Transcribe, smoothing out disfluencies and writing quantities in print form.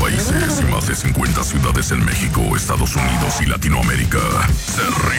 países y más de 50 ciudades en México, Estados Unidos y Latinoamérica se